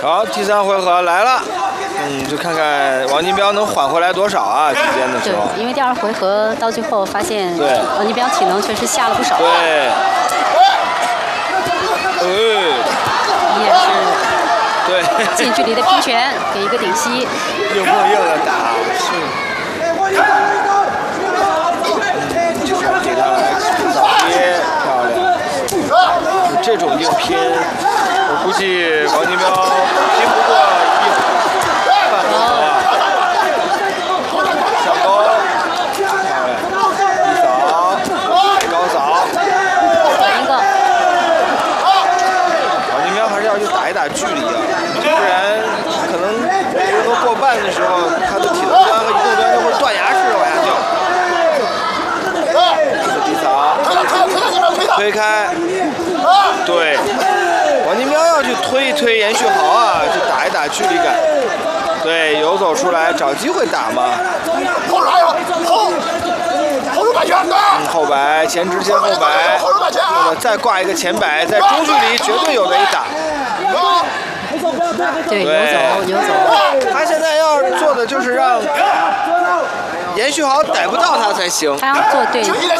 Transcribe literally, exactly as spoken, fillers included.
好，第三回合来了，嗯，就看看王金彪能缓回来多少啊？之间的时候， 对，因为第二回合到最后发现， 对， 王金彪体能确实下了不少。 对，哎， 也是， 对， 近距离的拼拳，给一个顶膝， 硬碰硬的打，是，嗯，这个给他来倒跌，漂亮，这种硬拼。我估计王金彪拼不过一半回合啊！上勾，一扫，高扫， 一个。 王金彪还是要去打一打距离啊，不然可能回合过半的时候，他的体能端和移动端就会断崖式的往下掉。低扫，推开，对。王金彪要去推一推严旭豪啊，去打一打距离感，对，游走出来找机会打嘛。 后手还有后后手摆拳， 嗯，后摆前直前后摆，那么再挂一个前摆，在中距离绝对有的一打。 对，游走游走。 他现在要做的就是让严旭豪逮不到他才行。 他要做对。